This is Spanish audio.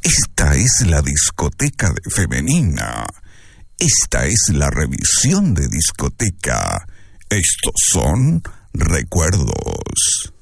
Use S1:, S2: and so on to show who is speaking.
S1: Esta es la discoteca de Femenina. Esta es la revisión de discoteca. Estos son recuerdos.